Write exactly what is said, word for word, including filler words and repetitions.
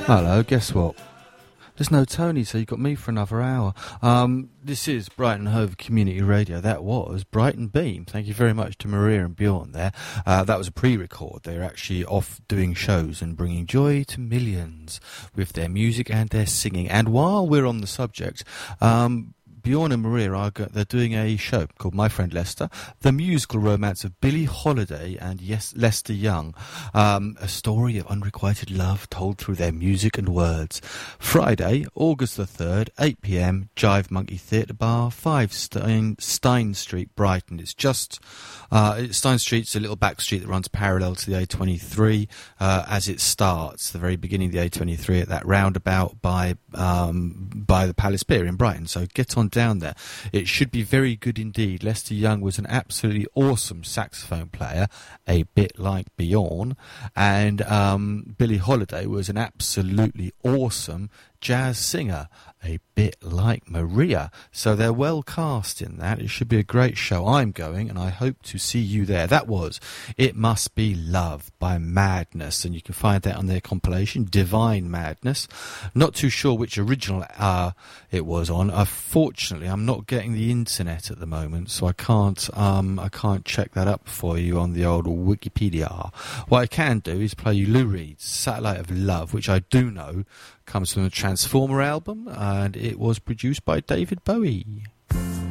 Hello, guess what? There's no Tony, so you've got me for another hour. Um, this is Brighton Hove Community Radio. That was Brighton Beam. Thank you very much to Maria and Bjorn there. Uh, that was a pre-record. They're actually off doing shows and bringing joy to millions with their music and their singing. And while we're on the subject, um, Bjorn and Maria are go- they're doing a show called My Friend Lester, the musical romance of Billie Holiday and yes, Lester Young, um, a story of unrequited love told through their music and words. Friday, August the third, eight p m, Jive Monkey Theatre Bar, five Stein, Stein Street, Brighton. It's just uh, Stein Street's a little back street that runs parallel to the A twenty-three uh, as it starts, the very beginning of the A twenty-three at that roundabout by um, by the Palace Pier in Brighton. So get on down there. It should be very good indeed. Lester Young was an absolutely awesome saxophone player, a bit like Bjorn, and um, Billie Holiday was an absolutely awesome jazz singer, a bit like Maria. So they're well cast in that. It should be a great show. I'm going, and I hope to see you there. That was It Must Be Love by Madness, and you can find that on their compilation, Divine Madness. Not too sure which original uh, it was on. Unfortunately, I'm not getting the internet at the moment, so I can't um, I can't check that up for you on the old Wikipedia. What I can do is play you Lou Reed's Satellite of Love, which I do know comes from the Transformer album, and it was produced by David Bowie.